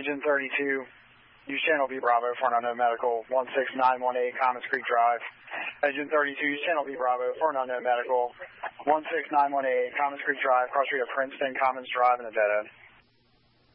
Engine 32, use channel B Bravo for an unknown medical, 16918 Commons Creek Drive. Engine 32, use channel B Bravo for an unknown medical, 16918 Commons Creek Drive, cross street of Princeton, Commons Drive, and a dead end.